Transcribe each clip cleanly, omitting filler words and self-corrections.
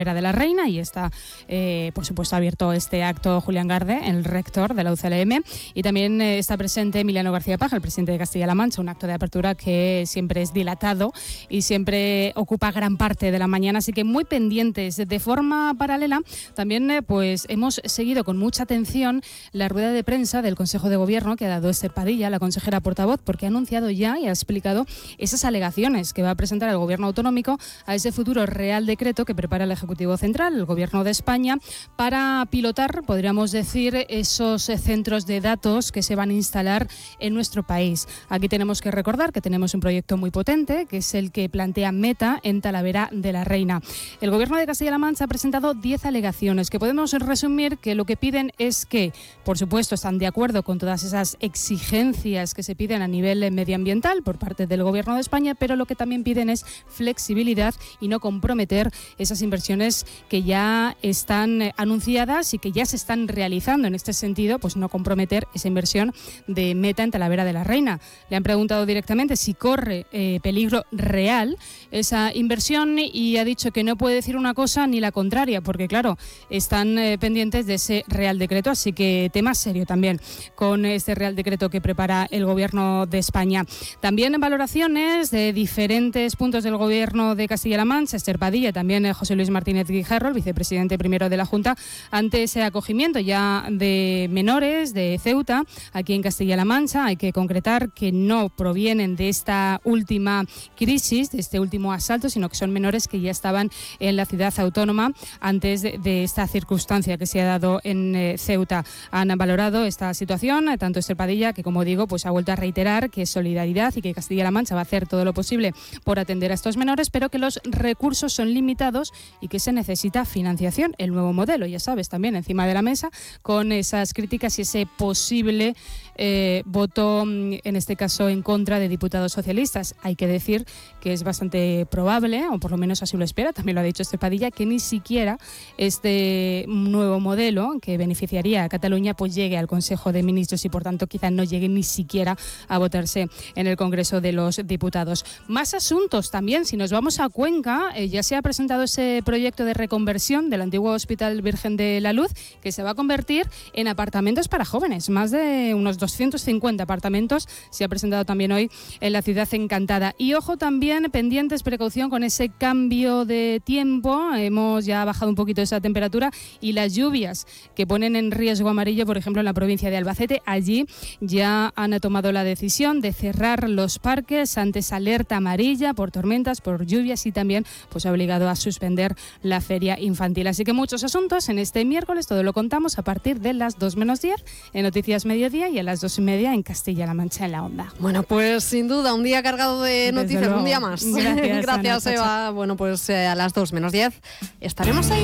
de la Reina, y está, por supuesto, abierto este acto Julián Garde, el rector de la UCLM, y también está presente Emiliano García Paja, el presidente de Castilla-La Mancha, un acto de apertura que siempre es dilatado y siempre ocupa gran parte de la mañana, así que muy pendientes. De forma paralela, también pues hemos seguido con mucha atención la rueda de prensa del Consejo de Gobierno que ha dado Esther Padilla, la consejera portavoz, porque ha anunciado ya y ha explicado esas alegaciones que va a presentar el Gobierno autonómico a ese futuro Real Decreto que prepara el Ejecutivo Central, el Gobierno de España, para pilotar, podríamos decir, esos centros de datos que se van a instalar en nuestro país. Aquí tenemos que recordar que tenemos un proyecto muy potente, que es el que plantea Meta en Talavera de la Reina. El Gobierno de Castilla-La Mancha ha presentado 10 alegaciones que podemos resumir que lo que piden es que, por supuesto, están de acuerdo con todas esas exigencias que se piden a nivel medioambiental por parte del Gobierno de España, pero lo que también piden es flexibilidad y no comprometer esas inversiones que ya están anunciadas y que ya se están realizando. En este sentido, pues no comprometer esa inversión de Meta en Talavera de la Reina. Le han preguntado directamente si corre peligro real esa inversión y ha dicho que no puede decir una cosa ni la contraria, porque claro, están pendientes de ese Real Decreto, así que tema serio también con este Real Decreto que prepara el Gobierno de España. También en valoraciones de diferentes puntos del Gobierno de Castilla-La Mancha, Esther Padilla, también José Luis Martínez Guijarro, el vicepresidente primero de la Junta, ante ese acogimiento ya de menores de Ceuta aquí en Castilla-La Mancha. Hay que concretar que no provienen de esta última crisis, de este último asalto, sino que son menores que ya estaban en la ciudad autónoma antes de esta circunstancia que se ha dado en Ceuta. Han valorado esta situación, tanto Esther Padilla, que como digo, pues ha vuelto a reiterar que es solidaridad y que Castilla-La Mancha va a hacer todo lo posible por atender a estos menores, pero que los recursos son limitados y que se necesita financiación. El nuevo modelo, ya sabes, también encima de la mesa, con esas críticas y ese posible voto, en este caso en contra de diputados socialistas. Hay que decir que es bastante probable, o por lo menos así lo espera, también lo ha dicho Esther Padilla, que ni siquiera este nuevo modelo que beneficiaría a Cataluña pues llegue al Consejo de Ministros y por tanto quizá no llegue ni siquiera a votarse en el Congreso de los Diputados. Más asuntos también, si nos vamos a Cuenca, ya se ha presentado ese proyecto de reconversión del antiguo Hospital Virgen de la Luz, que se va a convertir en apartamentos para jóvenes. Más de unos 250 apartamentos se ha presentado también hoy en la Ciudad Encantada. Y ojo también, pendientes, precaución con ese cambio de tiempo. Hemos ya bajado un poquito esa temperatura y las lluvias que ponen en riesgo amarillo, por ejemplo, en la provincia de Albacete. Allí ya han tomado la decisión de cerrar los parques ante esa alerta amarilla por tormentas, por lluvias, y también pues ha obligado a suspender la feria infantil. Así que muchos asuntos en este miércoles, todo lo contamos a partir de las 2 menos 10 en Noticias Mediodía y a las 2:30 en Castilla-La Mancha en la Onda. Bueno, pues sin duda, un día cargado de noticias, un día más. Gracias, Gracias, Ana, Eva. Bueno, pues a las 2 menos 10 estaremos ahí.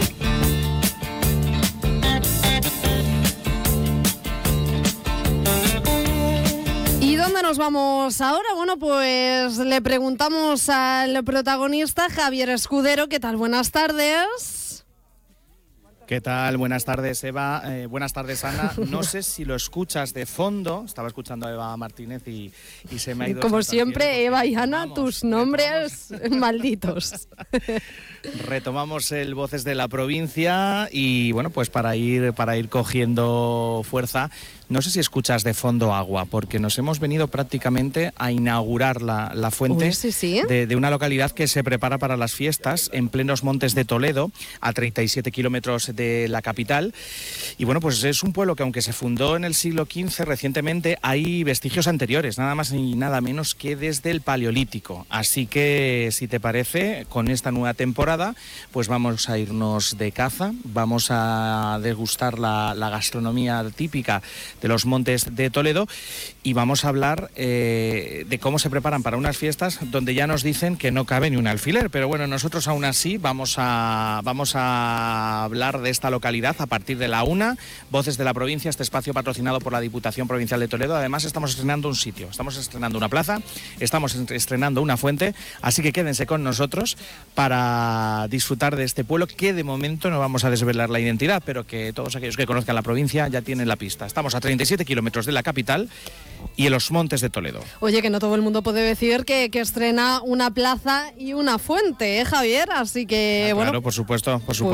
¿Y dónde nos vamos ahora? Bueno, pues le preguntamos al protagonista, Javier Escudero. ¿Qué tal? Buenas tardes. ¿Qué tal? Buenas tardes, Eva. Buenas tardes, Ana. No sé si lo escuchas de fondo. Estaba escuchando a Eva Martínez y se me ha ido... Como siempre, Eva y Ana, tus nombres malditos. Retomamos el Voces de la Provincia y, bueno, pues para ir cogiendo fuerza. No sé si escuchas de fondo agua, porque nos hemos venido prácticamente a inaugurar la fuente. Uy, sí. De una localidad que se prepara para las fiestas en plenos montes de Toledo, a 37 kilómetros de la capital. Y bueno, pues es un pueblo que, aunque se fundó en el siglo XV recientemente, hay vestigios anteriores, nada más y nada menos que desde el Paleolítico. Así que, si te parece, con esta nueva temporada, pues vamos a irnos de caza, vamos a degustar la gastronomía típica de los montes de Toledo y vamos a hablar de cómo se preparan para unas fiestas donde ya nos dicen que no cabe ni un alfiler, pero bueno, nosotros aún así vamos a hablar de esta localidad a partir de la 1, Voces de la Provincia, este espacio patrocinado por la Diputación Provincial de Toledo. Además, estamos estrenando un sitio, estamos estrenando una plaza, estamos estrenando una fuente, así que quédense con nosotros para disfrutar de este pueblo, que de momento no vamos a desvelar la identidad, pero que todos aquellos que conozcan la provincia ya tienen la pista. Estamos a 37 kilómetros de la capital y en los montes de Toledo. Oye, que no todo el mundo puede decir que estrena una plaza y una fuente, ¿eh, Javier? Así que, claro, bueno, por supuesto.